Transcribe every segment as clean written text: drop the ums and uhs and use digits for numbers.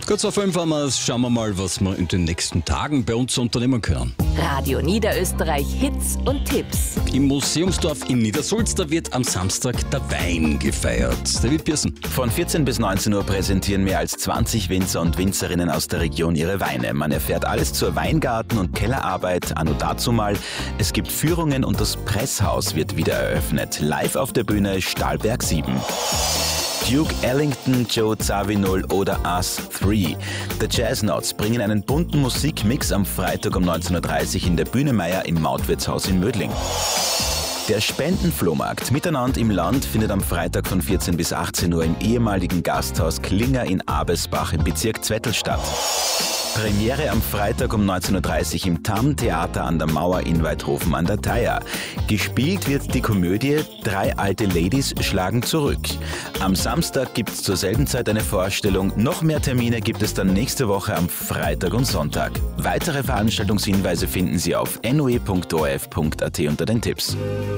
Kurz auf 5 haben wir es. Schauen wir mal, was wir in den nächsten Tagen bei uns unternehmen können. Radio Niederösterreich Hits und Tipps. Im Museumsdorf in Niedersulz, da wird am Samstag der Wein gefeiert. David Pierson. Von 14 bis 19 Uhr präsentieren mehr als 20 Winzer und Winzerinnen aus der Region ihre Weine. Man erfährt alles zur Weingarten- und Kellerarbeit, anno dazumal. Es gibt Führungen und das Presshaus wird wieder eröffnet. Live auf der Bühne Stahlberg 7. Duke Ellington, Joe Zawinul oder Us 3. The Jazznauts bringen einen bunten Musikmix am Freitag um 19.30 Uhr in der Bühne Meier im Mautwirtshaus in Mödling. Der Spendenflohmarkt Miteinander im Land findet am Freitag von 14 bis 18 Uhr im ehemaligen Gasthaus Klinger in Abelsbach im Bezirk Zwettl statt. Premiere am Freitag um 19.30 Uhr im TAM-Theater an der Mauer in Weidhofen an der Thaya. Gespielt wird die Komödie Drei alte Ladies schlagen zurück. Am Samstag gibt es zur selben Zeit eine Vorstellung. Noch mehr Termine gibt es dann nächste Woche am Freitag und Sonntag. Weitere Veranstaltungshinweise finden Sie auf noe.orf.at unter den Tipps.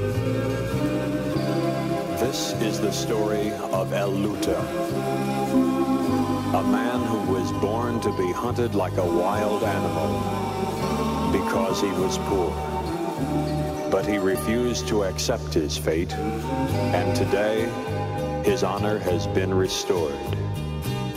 This is the story of El Luta. A man who was born to be hunted like a wild animal because he was poor. But he refused to accept his fate, and today his honor has been restored.